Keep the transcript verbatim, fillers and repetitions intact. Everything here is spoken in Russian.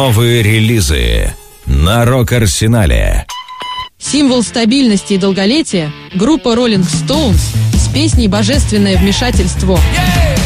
Новые релизы на Рок-Арсенале. Символ стабильности и долголетия — группа Rolling Stones с песней «Божественное вмешательство».